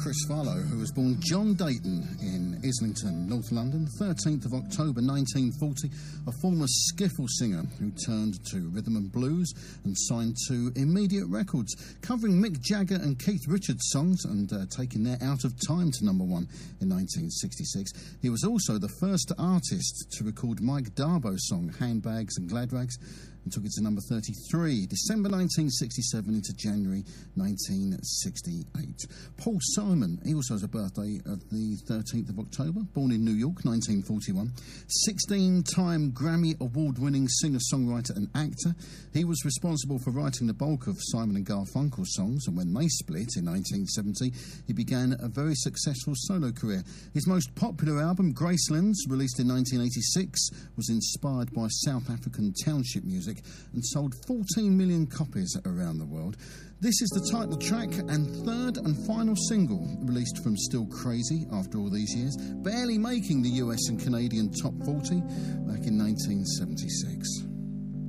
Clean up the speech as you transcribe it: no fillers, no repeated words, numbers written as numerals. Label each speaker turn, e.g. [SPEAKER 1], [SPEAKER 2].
[SPEAKER 1] Chris Farlow, who was born John Dayton in Islington, North London, 13th of October 1940, a former skiffle singer who turned to rhythm and blues and signed to Immediate Records, covering Mick Jagger and Keith Richards songs and taking their Out of Time to number one in 1966. He was also the first artist to record Mike Darbo's song Handbags and Glad Rags, and took it to number 33, December 1967 into January 1968. Paul Simon, he also has a birthday of the 13th of October, born in New York, 1941. 16-time Grammy Award-winning singer-songwriter and actor. He was responsible for writing the bulk of Simon & Garfunkel's songs, and when they split in 1970, he began a very successful solo career. His most popular album, Gracelands, released in 1986, was inspired by South African township music and sold 14 million copies around the world. This is the title track and third and final single released from Still Crazy after all these years, barely making the US and Canadian top 40 back in 1976.